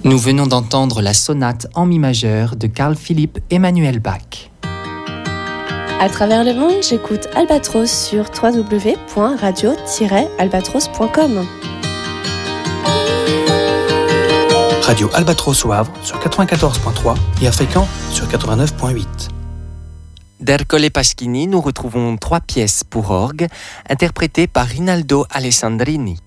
Nous venons d'entendre la sonate en mi majeur de Carl Philipp Emanuel Bach. À travers le monde, j'écoute Albatros sur www.radio-albatros.com. Radio Albatros au Havre sur 94.3 et à Fécamp sur 89.8. D'Ercole Pasquini, nous retrouvons 3 pièces pour orgue interprétées par Rinaldo Alessandrini.